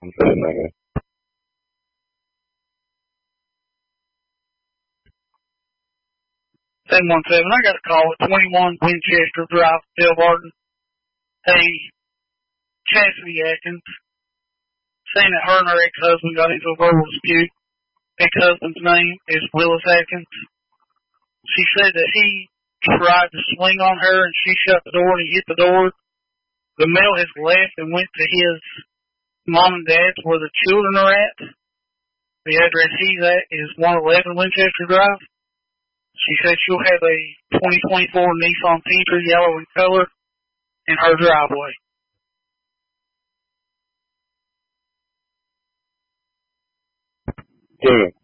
717, 717, I got a call at 21 Winchester Drive, Bill Barton. Hey, Cassidy Atkins, saying that her and her ex-husband got into a verbal dispute. Ex-husband's name is Willis Atkins. She said that he tried to swing on her and she shut the door and he hit the door. The male has left and went to his mom and dad's where the children are at. The address he's at is 111 Winchester Drive. She said she'll have a 2024 Nissan Sentra, yellow in color, in her driveway. Jimmy.